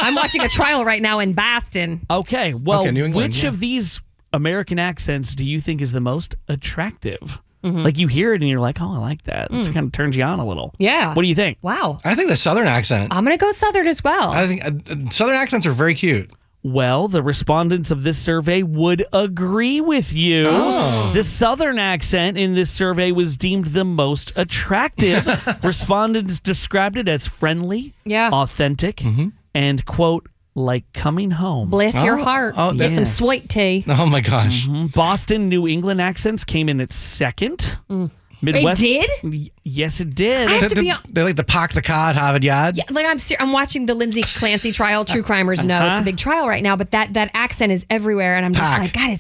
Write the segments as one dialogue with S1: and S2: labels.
S1: I'm watching a trial right now in Boston.
S2: Okay, well,
S3: New England,
S2: which of these American accents do you think is the most attractive? Like you hear it and you're like, oh, I like that. It kind of turns you on a little.
S1: Yeah.
S2: What do you think?
S1: Wow.
S3: I think the Southern accent.
S1: I'm going to go Southern as well.
S3: I think Southern accents are very cute.
S2: Well, the respondents of this survey would agree with you.
S3: Oh.
S2: The Southern accent in this survey was deemed the most attractive. Respondents described it as friendly, authentic, and, quote, like coming home.
S1: Bless your heart.
S3: Oh,
S1: Get some
S2: yes.
S1: sweet tea.
S3: Oh my gosh.
S2: Boston, New England accents came in at second. Midwest.
S1: It
S2: Yes, it did.
S1: I have to be
S3: They like the Park the Cod, Harvard Yard.
S1: Yeah, like I'm watching the Lindsay Clancy trial. True crimers know it's a big trial right now, but that accent is everywhere, and I'm just like, God,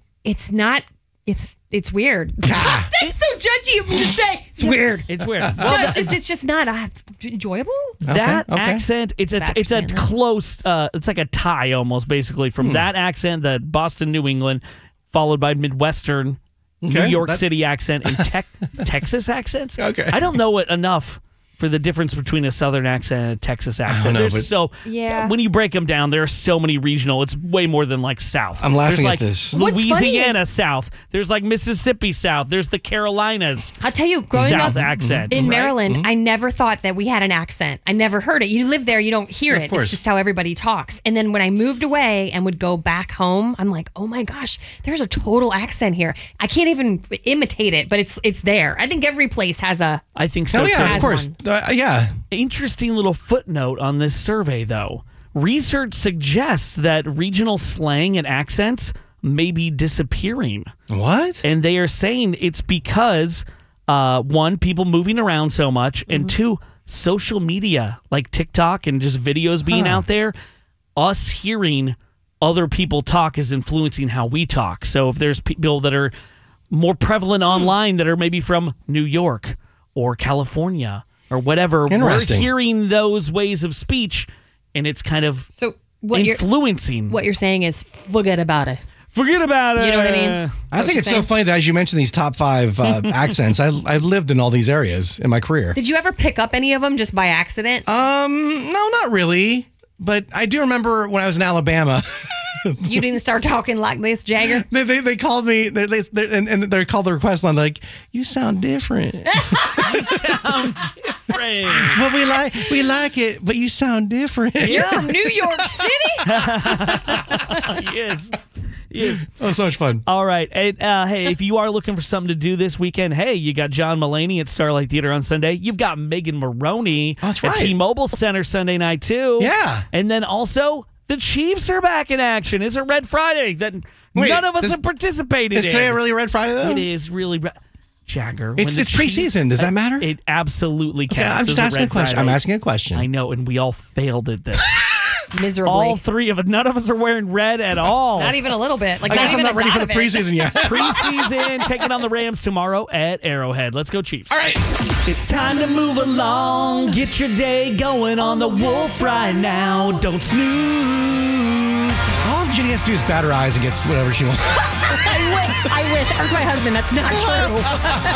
S1: it's weird. That's so judgy of me to say.
S2: It's weird. It's weird. Well,
S1: No, it's just not enjoyable.
S2: that
S3: Okay.
S2: accent, it's a close, it's like a tie almost, basically, from that accent, the Boston, New England, followed by Midwestern, New York City accent, and Texas accents.
S3: Okay.
S2: I don't know it enough for the difference between a Southern accent and a Texas accent.
S3: know,
S2: When you break them down, there are so many regional. It's way more than like South.
S3: I'm laughing
S2: There's
S3: at this.
S1: What's funny
S2: Louisiana South. There's like Mississippi South. There's the Carolinas
S1: I'll tell you, growing
S2: South
S1: up
S2: accent.
S1: in
S2: right?
S1: Maryland, I never thought that we had an accent. I never heard it. You live there, you don't hear it.
S3: course.
S1: It's just how everybody talks. And then when I moved away and would go back home, I'm like, oh my gosh, there's a total accent here. I can't even imitate it, but it's there. I think every place has a.
S2: I think so
S3: Oh, yeah,
S2: too.
S3: of course. Yeah.
S2: Interesting little footnote on this survey, though. Research suggests that regional slang and accents may be disappearing.
S3: What?
S2: And they are saying it's because, one, people moving around so much, and two, social media like TikTok and just videos being out there, us hearing other people talk is influencing how we talk. So if there's people that are more prevalent online that are maybe from New York or California or whatever, we're
S3: Interesting.
S2: hearing those ways of speech, and it's kind of
S1: So what
S2: influencing.
S1: you're saying is forget about it.
S2: Forget about it.
S1: You know what I mean?
S3: I think it's so funny that as you mentioned these top 5 accents, I've lived in all these areas in my career.
S1: Did you ever pick up any of them just by accident?
S3: No, not really. But I do remember when I was in Alabama.
S1: You didn't start talking like this, Jagger?
S3: They called me, and they called the request line like, you sound different.
S2: You sound different.
S3: But we like it, but you sound different.
S1: You're from New York City?
S2: Yes. Yes.
S3: Oh, so much fun.
S2: All right. And, hey, if you are looking for something to do this weekend, hey, you got John Mulaney at Starlight Theater on Sunday. You've got Megan Maroney
S3: That's
S2: at
S3: right.
S2: T-Mobile Center Sunday night, too.
S3: Yeah.
S2: And then also, the Chiefs are back in action. It's a Red Friday that none of us have participated in.
S3: Is today really Red Friday, though?
S2: It is really Jagger.
S3: It's preseason. Does that matter?
S2: It absolutely counts.
S3: Yeah, I'm just
S2: as a
S3: asking a
S2: Red
S3: question.
S2: Friday.
S3: I'm asking a question.
S2: I know, and we all failed at this.
S1: Miserably.
S2: All three of us. None of us are wearing red at all.
S1: Not even a little bit. Like,
S3: I guess
S1: not
S3: I'm
S1: even
S3: not ready
S1: a
S3: for
S1: dot
S3: the
S1: of it.
S3: preseason yet.
S2: Preseason, taking on the Rams tomorrow at Arrowhead. Let's go, Chiefs.
S3: All right.
S2: It's time to move along. Get your day going on the Wolf right now. Don't snooze.
S3: All Jenny has to do is bat her eyes and gets whatever she wants.
S1: I wish. Ask my husband. That's not true.